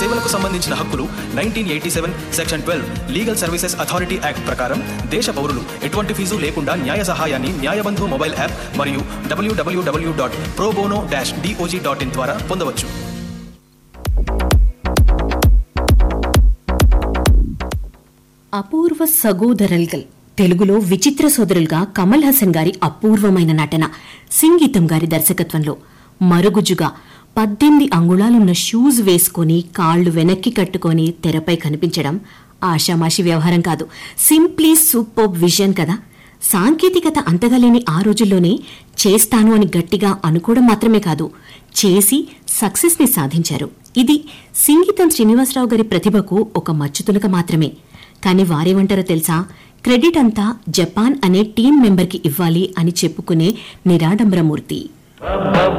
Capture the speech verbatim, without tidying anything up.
సేవలకు సంబంధించిన హక్కులు nineteen eighty seven section twelve legal services authority act ప్రకారం దేశ పౌరులు ఎటువంటి ఫీజు లేకుండా న్యాయ సహాయాన్ని న్యాయబంధు మొబైల్ యాప్ మరియు డబ్ల్యూడబ్ల్యూడబ్ల్యూ dot pro bono dash DOJ dot in ద్వారా పొందవచ్చు. అపూర్వ సగోదరల్గల్ తెలుగులో విచిత్ర సోదరులుగా కమల్ హాసన్ గారి అపూర్వమైన నటన, సింగీతం గారి దర్శకత్వంలో మరుగుజ్జుగా పద్దెనిమిది అంగుళాలున్న షూస్ వేసుకుని కాళ్లు వెనక్కి కట్టుకొని తెరపై కనిపించడం ఆషామాషి వ్యవహారం కాదు. సింప్లీ సూపర్ విజన్ కదా. సాంకేతికత అంతగా లేని ఆ రోజుల్లోనే చేస్తాను అని గట్టిగా అనుకోవడం మాత్రమే కాదు, చేసి సక్సెస్ ని సాధించారు. ఇది సింగీతం శ్రీనివాసరావు గారి ప్రతిభకు ఒక మచ్చుతునక మాత్రమే. కానీ వారేమంటారో తెలుసా, క్రెడిట్ అంతా జపాన్ అనే టీం మెంబర్కి ఇవ్వాలి అని చెప్పుకునే నిరాడంబరమూర్తి.